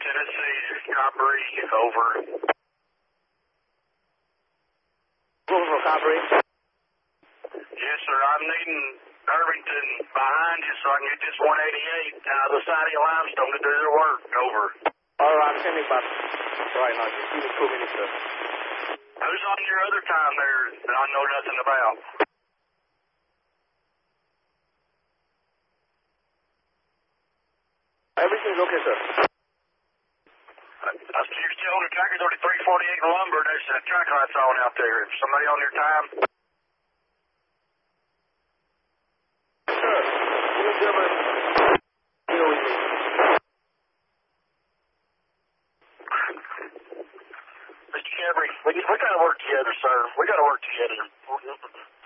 Tennessee, Coppery, over. Louisville, Coppery. Yes, sir. I'm needing Irvington behind you so I can get this 188 out of the side of your limestone to do their work. Over. All right, I'm sending back right now. Just give me 2 minutes, sir. Who's on your other time there that I know nothing about? Everything's okay, sir. You're still on the track. There's only 348 lumber. There's track lights on out there. Somebody on your time? Sir, can you give us deal with me? Mr. Cambry, we got to work together, sir. We got to work together.